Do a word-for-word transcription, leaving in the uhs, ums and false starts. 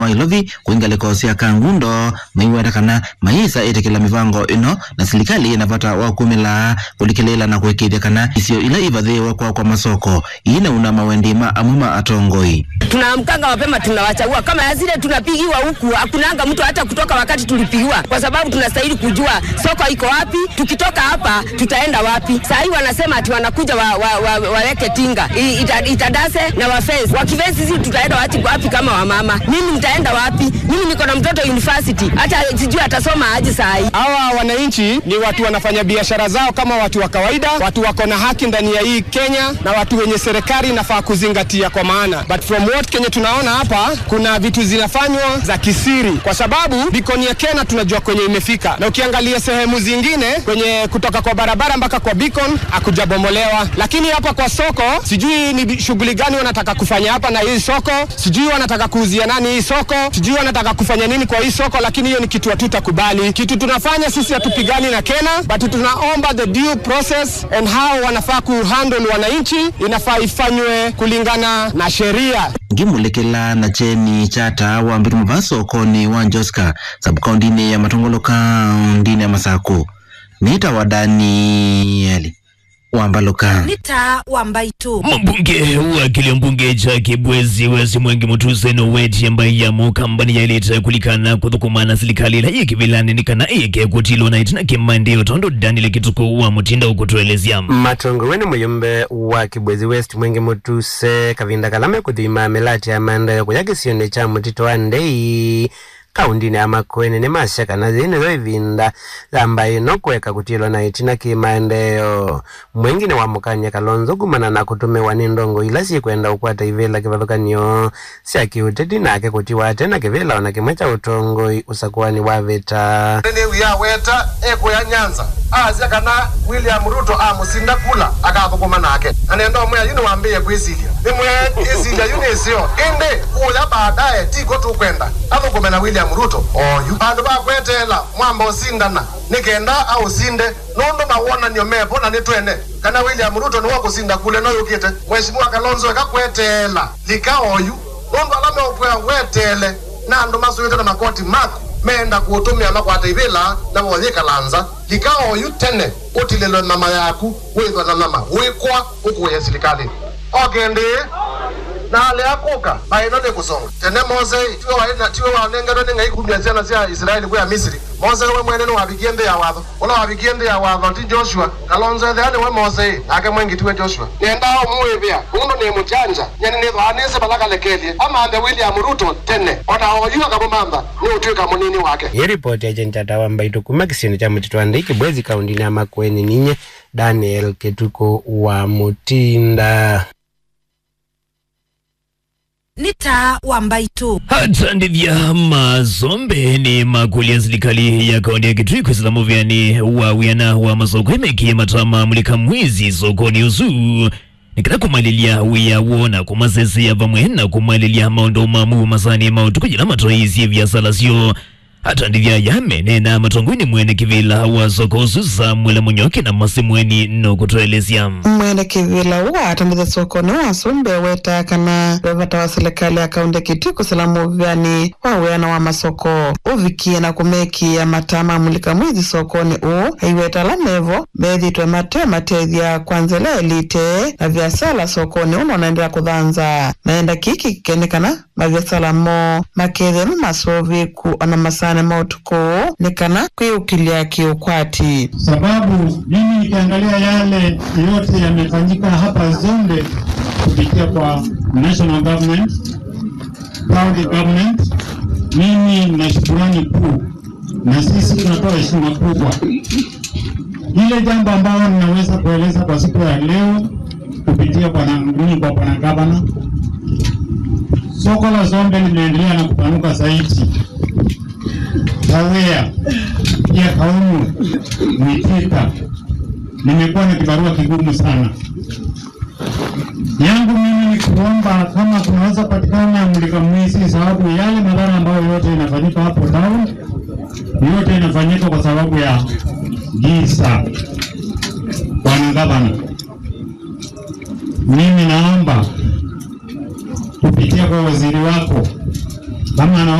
Ilovi kuingale kosi ya kangundo maiweta kana maisa etekela mivango ino na serikali inapata wakumila kulikilela na kuwekithia kana isio ila ivadhiwa kwa kwa masoko ina una mawendima amuma atongoi. Tunaamkanga mapema tunawachagua kama yazile tunapigiwa huku hakunanga mtu hata kutoka wakati tulipigiwa kwa sababu tunastahili kujua soko iko wapi, tukitoka hapa tutaenda wapi. Sasa hivi wanasema ati wanakuja wa, wa, wa, waweke tinga Ita, itadase na wafezi wakifezi sisi tutaenda wapi wapi kama wamama. Mimi nitaenda wapi? Mimi niko na mtoto university hata sijui atasoma aje saa hii. Hawa wananchi ni watu wanafanya biashara zao kama watu wa kawaida, watu wako na haki ndani ya hii Kenya na watu wenye serikali inafaa kuzingatia kwa maana. But from what Kenya tunaona hapa kuna vitu zinafanywa za kisiri kwa sababu Beacon ya Kenya tunajua kwenye imefika. Na ukiangalia sehemu zingine kwenye kutoka kwa barabara mpaka kwa Beacon hakujabomolewa. Lakini hapa kwa soko sijui ni shughuli gani wanataka kufanya hapa na hii soko, sijui wanataka kuuzia nani hii soko, sijui wanataka kufanya nini kwa hii soko, lakini hiyo ni kitu hatutakubali. Kitu tunafanya sisi hatupigani na Kenya, but tunaomba the due process and how wanafaa kuhandle wananchi inafaa ifanywe kulingana na sheria. Ngimulekela na cheni chata wa mbiru mvaso koni wa Njoska subcounty ya Matongolo County ya Masako nita wadani yali Wambaloka Nita Wambaitu mbunge wa kile mbunge cha Kibwezi Wezi Mwengi Mutuse no Weti ambaye ya mukambani ya ilita kulikana kuthukumana serikali la hiki vilani nikana ike kutilo na itina kimandi utondo Daniel Kituko wa mutinda ukutuelezea Matongo weni muyumbe wa Kibwezi West Mwengi Mutuse kavinda kalame kuthima melati ya manda kuyaki sione cha mutito wa ndei Kaundi ni Amakwene ni mashaka na zine zo ivinda ambaye no kweka kutilo na itina kimaendeleo. Mwengine wa Mukanya Kalonzo kumana na kutume wanindongo ila si kwenda ukwata ivela kivalukanyo siaki uteti nake kutiwa tena kivela wanakimwecha utongo usakuwani waveta nene uya weta eko ya Nyanza azi kana William Ruto amusinda kula akathukuma nake anendo mwe yuni wambie kwisilia nimwe isilia yuni sio inde uya baadaye tiko tu kwenda athukuma na William Ruto oyu bandu bakwetela mwamba usindana nikenda au sinde nondo mawona nyomepo na nitwene kana William Ruto ni wakusinda kule no yukite mheshimiwa Kalonzo akakwetela lika oyu nondo alame opwa wetele na ndo masuite na makoti mako menda kutumia makwata ibela na wonyeka lanza lika oyu tene utilelo mama yaku wethwa na mama wikwa ukuye serikali ogende na ale akuka baino ne kusonga tene Mose tiwe wa tiwe wa nengero nenga ikumya zana za Israeli kwa Misri Mose we mwene no wabigiende ya watho ola wabigiende ya watho ti Joshua Kalonzo the ane we Mose ake mwengi tiwe Joshua nenda omwebya uno ne mujanja nyani ne vanese balaka lekelie ama ande William Ruto tene ona oyuka kabomamba ni utweka munini wake. Hii report ya Jenta Wambaitu kumakisini cha mutito wa ndei Kibwezi Kaundi ni Amakwene ninye Daniel Kituko wa Mutinda Nita Wambaitu hata ndivya mazombe ni makuli ya serikali ya kaunti ya Kitui kwa salamu vyani wa wiana wa masoko imekia matama mulika mwizi sokoni uzu nikana kumalilia wia wona kumazezi ya vamwena kumalilia maondo mamu mazani mautukujila matoizi vya salasio hata ndivya yame na matongwini mwene kivila wa sokozu za mwele munyoki na masimweni no kutuelezea mwene kivila wa atambiza soko na wasumbe weta kana wevata wa serikali ya kaunti ya Kitui kusalamu vyani wa weana wa masoko uvikie na kumeki ya matama mulika mwizi sokoni u haiweta la mevo methi tuwe mate matethia kwanzele elite na vyasala sokoni uno naendea kudhanza naenda kiki kenekana mavyasala mo makethe masovi ku ana masane mautuko nikana kuyukilia kiukwati sababu mimi nikiangalia yale yote yamefanyika hapa Zombe kupitia kwa national government county government mimi na shukrani kuu na sisi tunatoa heshima kubwa. Ile jambo ambalo ninaweza kueleza kwa siku ya leo kupitia kwa mimi kwa bwana gavana, soko la Zombe linaendelea na kupanuka zaidi. Tawea, ya Kaumu, Mwitika, nimekuwa na kibarua kigumu sana. Yangu mimi ni kuomba kama kunaweza patikana mulika mwizi sababu yale madhara ambayo yote inafanyika hapo town, yote inafanyika kwa sababu ya giza. Bwana gavana, mimi naomba kupitia kwa waziri wako kama